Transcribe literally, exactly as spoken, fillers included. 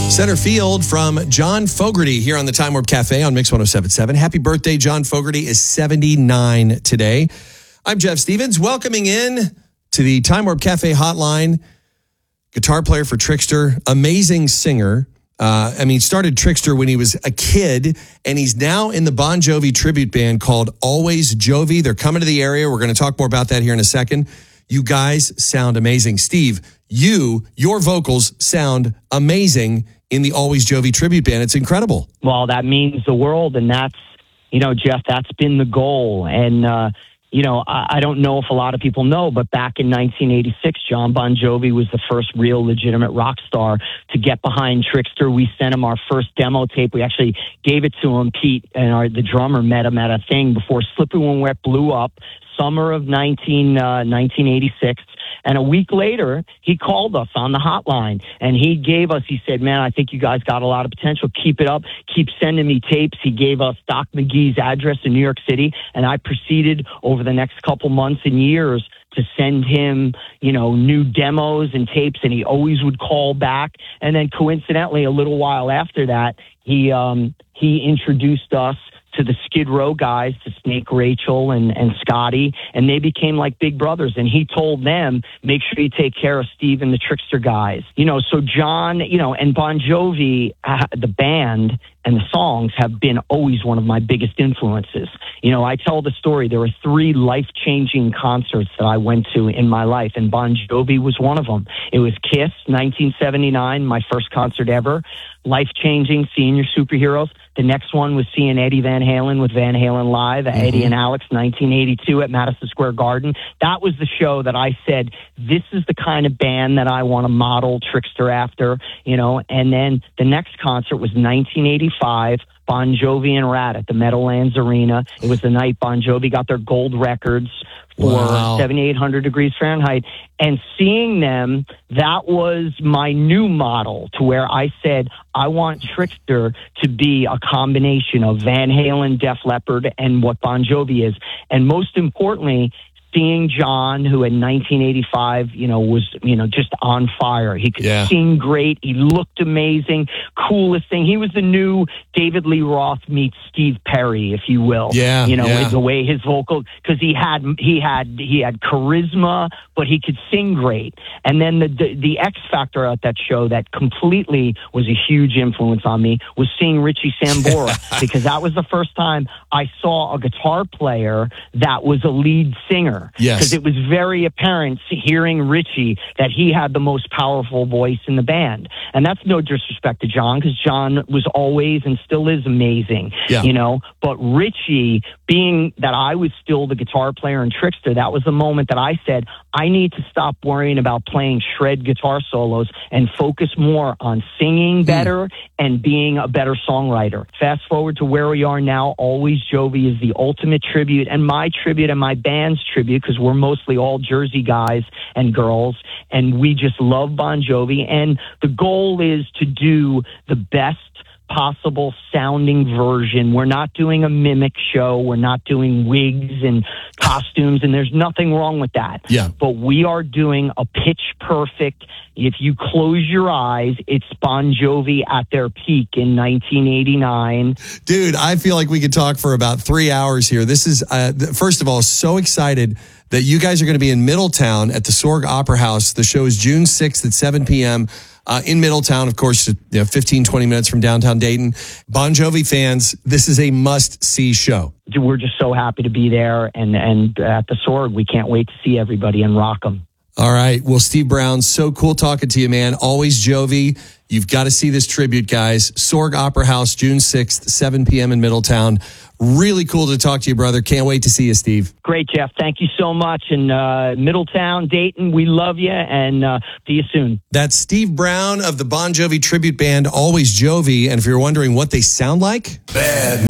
Center Field from John Fogerty here on the Time Warp Cafe on Mix one oh seven point seven. Happy birthday, John Fogerty is seventy-nine today. I'm Jeff Stevens, welcoming in to the Time Warp Cafe hotline, guitar player for Trixter, amazing singer. Uh, I mean, started Trixter when he was a kid, and he's now in the Bon Jovi tribute band called Always Jovi. They're coming to the area. We're going to talk more about that here in a second. You guys sound amazing. Steve, you, your vocals sound amazing in the Always Jovi tribute band. It's incredible. Well, that means the world, and that's, you know, Jeff, that's been the goal. And, uh, you know, I, I don't know if a lot of people know, but back in nineteen eighty-six, John Bon Jovi was the first real legitimate rock star to get behind Trixter. We sent him our first demo tape. We actually gave it to him. Pete and our, the drummer met him at a thing before Slippery When Wet blew up, summer of nineteen, uh, nineteen eighty-six. And a week later, he called us on the hotline, and he gave us, he said, man, I think you guys got a lot of potential. Keep it up. Keep sending me tapes. He gave us Doc McGee's address in New York City, and I proceeded over the next couple months and years to send him, you know, new demos and tapes, and he always would call back. And then coincidentally, a little while after that, he um, he introduced us to the Skid Row guys, to Snake Rachel and, and Scotty, and they became like big brothers. And he told them, make sure you take care of Steve and the Trixter guys. You know, so John, you know, and Bon Jovi, uh, the band and the songs have been always one of my biggest influences. You know, I tell the story, there were three life-changing concerts that I went to in my life, and Bon Jovi was one of them. It was Kiss, nineteen seventy-nine, my first concert ever. Life-changing, seeing your superheroes. The next one was seeing Eddie Van Halen with Van Halen Live, mm-hmm. Eddie and Alex, nineteen eighty-two at Madison Square Garden. That was the show that I said, this is the kind of band that I want to model Trixter after, you know. And then the next concert was nineteen eighty-five, Bon Jovi and Rat at the Meadowlands Arena. It was the night Bon Jovi got their gold records for wow. seventy-eight hundred degrees Fahrenheit. And seeing them, that was my new model, to where I said, I want Trixter to be a combination of Van Halen, Def Leppard, and what Bon Jovi is. And most importantly, seeing John, who in nineteen eighty-five, you know, was, you know, just on fire. He could yeah. sing great. He looked amazing. Coolest thing. He was the new David Lee Roth meets Steve Perry, if you will. Yeah. You know, yeah. the way his vocal, because he had, he had, he had charisma, but he could sing great. And then the, the, the X factor at that show that completely was a huge influence on me was seeing Richie Sambora, because that was the first time I saw a guitar player that was a lead singer. Yes. Because it was very apparent hearing Richie that he had the most powerful voice in the band. And that's no disrespect to John, because John was always and still is amazing, yeah. you know. But Richie, being that I was still the guitar player in Trixter, that was the moment that I said, I need to stop worrying about playing shred guitar solos and focus more on singing better mm. and being a better songwriter. Fast forward to where we are now, Always Jovi is the ultimate tribute, and my tribute and my band's tribute, because we're mostly all Jersey guys and girls, and we just love Bon Jovi. And the goal is to do the best possible sounding version. We're not doing a mimic show. We're not doing wigs and costumes, and there's nothing wrong with that. Yeah. But we are doing a pitch perfect, if you close your eyes, it's Bon Jovi at their peak in nineteen eighty-nine. Dude, I feel like we could talk for about three hours here. This is, uh, first of all, so excited that you guys are going to be in Middletown at the Sorg Opera House. The show is June sixth at seven p.m. Uh, in Middletown, of course, you know, fifteen, twenty minutes from downtown Dayton. Bon Jovi fans, this is a must-see show. We're just so happy to be there, and, and at the Sorg, we can't wait to see everybody and rock them. All right. Well, Steve Brown, so cool talking to you, man. Always Jovi. You've got to see this tribute, guys. Sorg Opera House, June sixth, seven p.m. in Middletown. Really cool to talk to you, brother. Can't wait to see you, Steve. Great, Jeff. Thank you so much. And uh, Middletown, Dayton, we love you, and uh, see you soon. That's Steve Brown of the Bon Jovi tribute band, Always Jovi. And if you're wondering what they sound like, bad.